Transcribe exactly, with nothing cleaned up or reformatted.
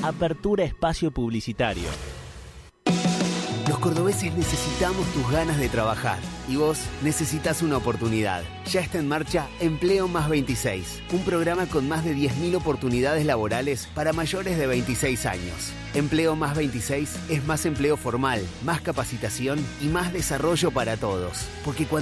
Apertura espacio publicitario. Los cordobeses necesitamos tus ganas de trabajar y vos necesitas una oportunidad. Ya está en marcha Empleo Más veintiséis, un programa con más de diez mil oportunidades laborales para mayores de veintiséis años. Empleo Más veintiséis es más empleo formal, más capacitación y más desarrollo para todos. Porque cuando